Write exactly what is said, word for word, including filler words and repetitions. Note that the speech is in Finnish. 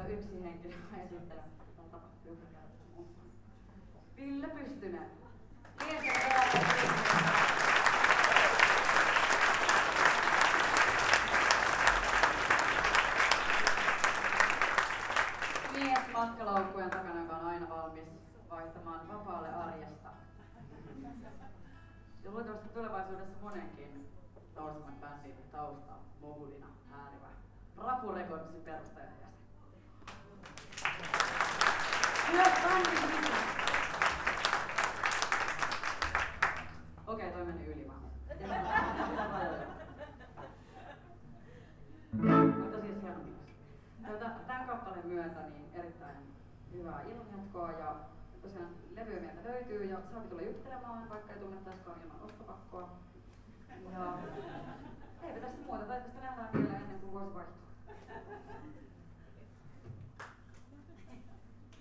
ole yksi henkilö esittää. Tämä tapahtuu joka kerta. Ville Pystynen. Mies matkalaukkujen takana, joka on aina valmis vaihtamaan vapaalle arjesta. Ja luultavasti tulevaisuudessa monenkin nousevan bändin tausta mogulina äärivä Rapu Recordsin perustajajäsen. Myös bändin isä. Okei, toi meni yli vaan. Mutta siis hieno mies. Tämän kappaleen myötä niin erittäin hyvää illanjatkoa ja tosiaan levyä meiltä löytyy ja saapi tulla juttelemaan, vaikka ei tunnettaisikaan ilman ostopakkoa. Ja eipä tässä muuta, toivottavasti nähdään